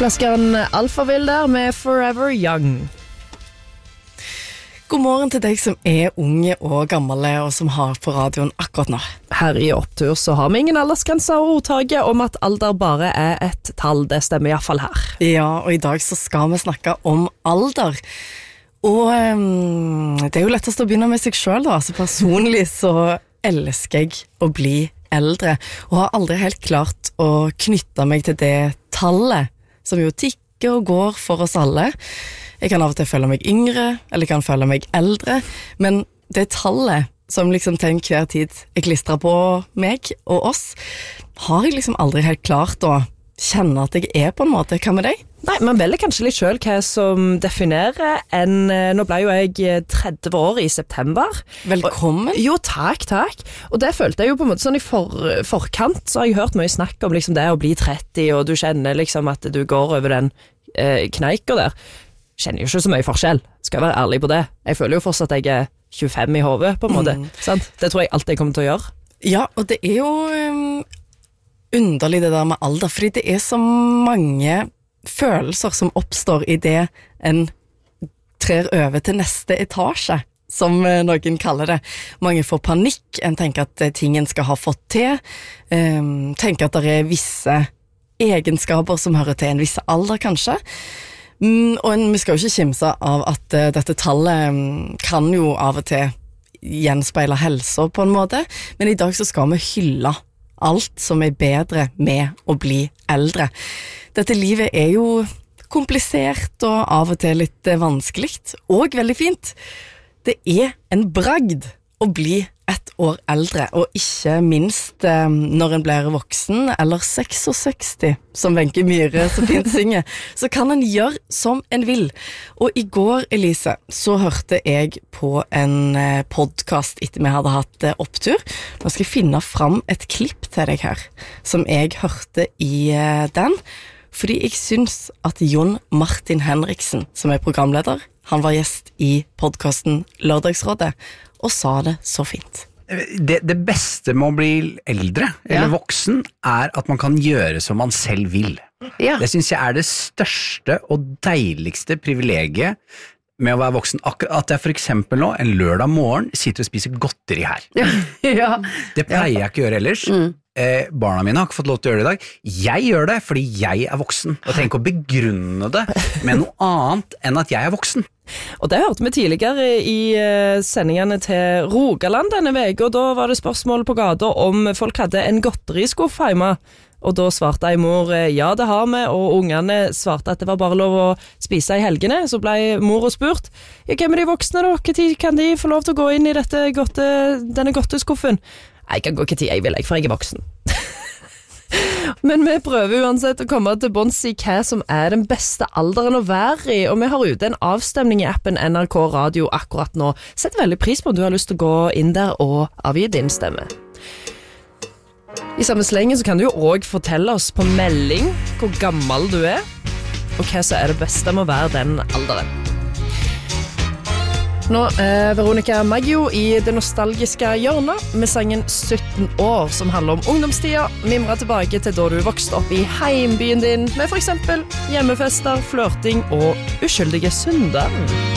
Klassikeren Alphaville der med Forever Young. God morgen til deg som unge og gamle og som har på radioen akkurat nå. Her i Opptur så har vi ingen aldersgrenser, og ordtaket om at alder bare et tall, det stemmer I hvert fall her. Ja, og I dag så skal vi snakke om alder. Og det jo lettest å begynne med seg selv da, så personlig så elsker jeg å bli eldre, og har aldri helt klart å knytte meg til det tallet, som jo tikker og går for oss alle. Jeg kan av og til føle meg yngre, eller kan føle meg eldre, men det tallet som liksom til enhver tid jeg klistrer på meg og oss, har jeg liksom aldri helt klart å kjenne at jeg på en måte. Hva med deg? Nei, man velger kanskje litt selv hva som definerer nå ble jo jeg 30 år I september. Velkommen. Jo, takk. Og det følte jeg jo på en måte sånn I forkant, så har jeg hørt mye snakk om liksom det å bli 30, og du kjenner liksom at du går over den kneika der. Kjenner jo ikke så mye forskjell, skal jeg være ærlig på det. Jeg føler jo fortsatt at jeg 25 I hodet, på en måte. Sant? Det tror jeg alltid jeg kommer til å gjøre. Ja, og det jo underlig det der med alder, fordi det så mange følelser som oppstår I det en trer over til neste etasje, som noen kaller det. Mange får panikk, en tenker at tingen skal ha fått til, tenker at det visse egenskaper som hører til en visse alder kanskje, og vi skal jo ikke kimse av at dette tallet kan jo av og til gjenspeile helse på en måte, men I dag så skal vi hylle alt som bedre med å bli eldre. Dette livet jo komplisert og av og til litt vanskelig, og veldig fint. Det en bragd å bli et år eldre, og ikke minst når en blir voksen, eller 66, som Wenche Myhre så fint synger, så kan en gjøre som en vil. Og I går, Elise, så hørte jeg på en podcast etter vi hadde hatt opptur. Nå skal jeg finne fram et klipp til deg her, som jeg hørte I den, fordi jeg synes at Jon Martin Henriksen, som programleder, han var gjest I podcasten Lørdagsrådet, og sa det så fint. Det beste med å bli eldre, eller voksen, at man kan gjøre som man selv vil. Ja. Det synes jeg det største og deiligste privilegiet med å være voksen. At jeg for eksempel nå, en lørdag morgen, sitter og spiser godteri her. Ja. Det pleier jeg ikke å gjøre ellers. Barna mine har ikke fått lov til å gjøre det I dag. Jeg gjør det fordi jeg voksen, og tenker å begrunne det med noe annet enn at jeg voksen. Og det hørte vi tidligere I sendingene til Rogaland denne veka, og da var det spørsmål på gata om folk hadde en godteriskuff hjemme. Og da svarte en mor, ja det har vi, og ungene svarte at det var bare lov å spise I helgene. Så ble mor og spurt, ja, hvem de voksne da? Hva tid kan de få lov til å gå inn I denne godteskuffen? Jeg kan gå hva tid jeg vil, for jeg voksen. Men vi prøver uansett å komme til bunns I hva som den beste alderen å være I, og vi har ute en avstemning I appen NRK Radio akkurat nå. Sett veldig pris på om du har lyst til å gå inn der og avgi din stemme. I samme slenge så kan du jo også fortelle oss på melding hvor gammel du og hva som det beste med å være den alderen. Nå Veronica Maggio I det nostalgiske hjørnet med sangen 17 år, som handler om ungdomstida, mimrer tilbake til da du vokste opp I heimbyen din, med for eksempel hjemmefester, flørting og uskyldige synder.